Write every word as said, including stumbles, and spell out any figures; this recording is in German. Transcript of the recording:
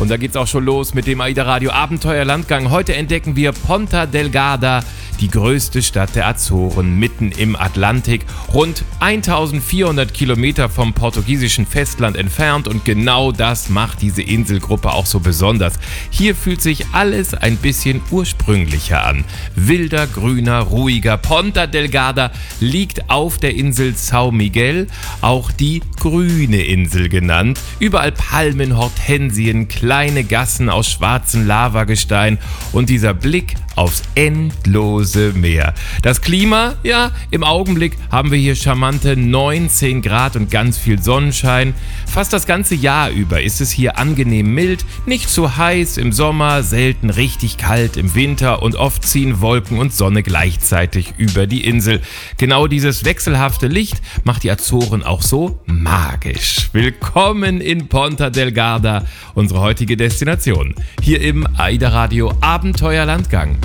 Und da geht's auch schon los mit dem AIDA Radio Abenteuerlandgang. Heute entdecken wir Ponta Delgada, die größte Stadt der Azoren, mitten im Atlantik, rund eintausendvierhundert Kilometer vom portugiesischen Festland entfernt. Und genau das macht diese Inselgruppe auch so besonders. Hier fühlt sich alles ein bisschen ursprünglicher an. Wilder, grüner, ruhiger. Ponta Delgada liegt auf der Insel São Miguel, auch die grüne Insel genannt. Überall Palmen, Hortensien, kleine Gassen aus schwarzem Lavagestein und dieser Blick aufs endlose Meer. Das Klima, ja, im Augenblick haben wir hier charmante neunzehn Grad und ganz viel Sonnenschein. Fast das ganze Jahr über ist es hier angenehm mild, nicht zu heiß im Sommer, selten richtig kalt im Winter und oft ziehen Wolken und Sonne gleichzeitig über die Insel. Genau dieses wechselhafte Licht macht die Azoren auch so magisch. Willkommen in Ponta Delgada, unsere heutige Destination. Hier im AIDA Radio Abenteuerlandgang.